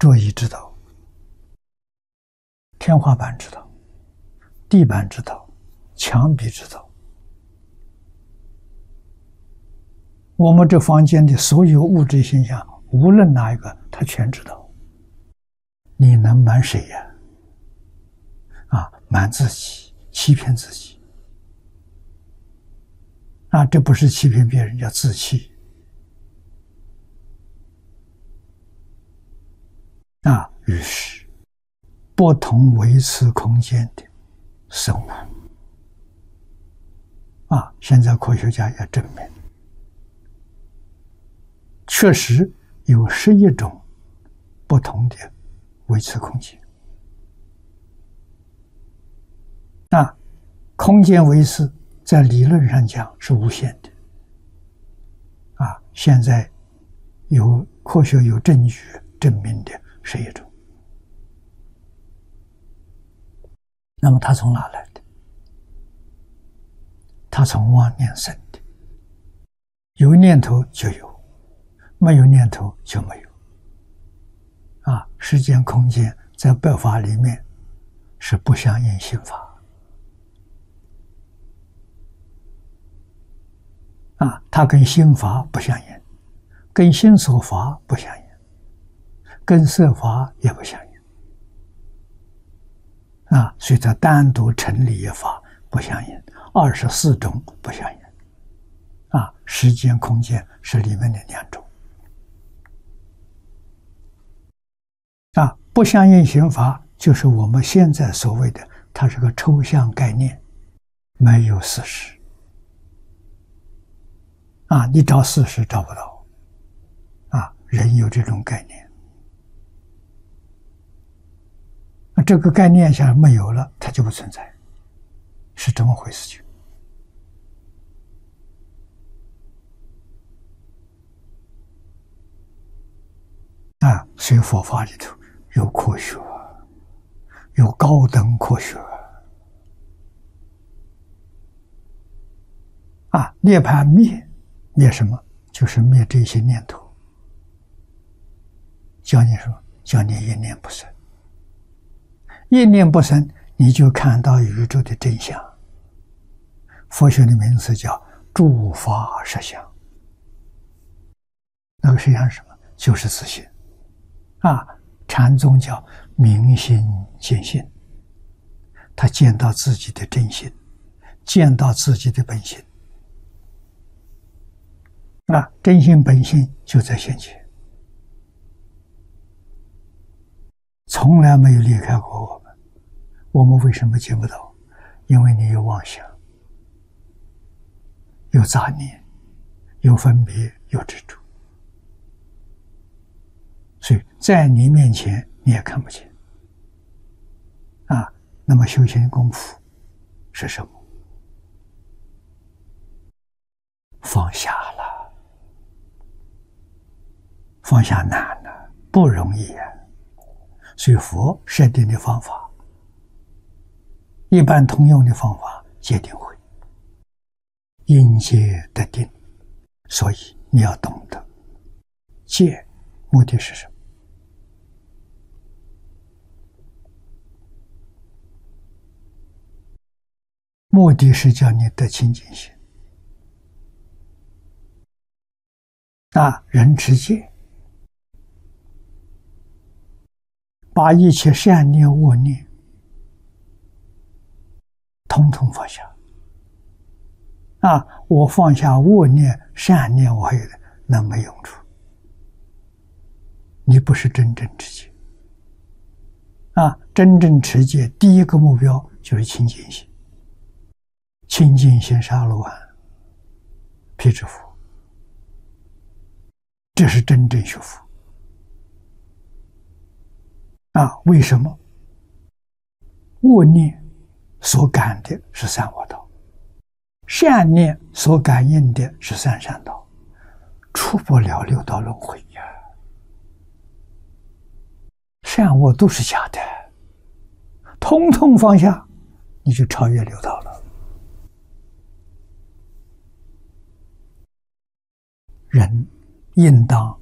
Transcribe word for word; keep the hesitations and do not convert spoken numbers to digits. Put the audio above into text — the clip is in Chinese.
桌椅知道，天花板知道，地板知道，墙壁知道。我们这房间的所有物质现象，无论哪一个，他全知道。你能瞒谁呀？啊，瞒自己，欺骗自己。啊，这不是欺骗别人，叫自欺。啊，于是不同维次空间的生物，啊，现在科学家也证明，确实有十一种不同的维次空间。啊，空间维次在理论上讲是无限的。啊，现在有科学有证据证明的是一种。那么它从哪来的？它从妄念生的。有念头就有，没有念头就没有。啊，时间空间在百法里面是不相应心法。啊，它跟心法不相应，跟心所法不相应，跟色法也不相应。啊，所以它单独成立一法不相应，二十四种不相应。啊，时间空间是里面的两种。啊，不相应刑法就是我们现在所谓的，它是个抽象概念，没有事实。啊，你找事实找不到。啊，人有这种概念。这个概念下没有了，它就不存在，是这么回事情。啊，所以佛法里头有科学，有高等科学。啊，涅槃灭，灭什么？就是灭这些念头。教你什么？教你一念不生。一念不生，你就看到宇宙的真相。佛学的名词叫诸法实相。那个实相是什么？就是自信。啊，禅宗叫明心见性，他见到自己的真心，见到自己的本性。啊，真心本性就在现前，从来没有离开过我们。我们为什么见不到？因为你有妄想，有杂念，有分别，有执着，所以在你面前你也看不见。啊，那么修行功夫是什么？放下了，放下难了，不容易啊。所以佛设定的方法，一般通用的方法，戒定慧，因戒得定。所以你要懂得戒目的是什么？目的是叫你得清净心。啊，人持戒，把一切善念恶念统统放下。啊，我放下恶念，善念我还有的，那没用处。你不是真正持戒。啊，真正持戒第一个目标就是清净心。清净心是阿罗汉、辟支佛，这是真正学佛。啊，为什么？恶念所感的是三恶道，善念所感应的是三善道，出不了六道轮回呀。善恶都是假的，通通放下，你就超越六道了。人应当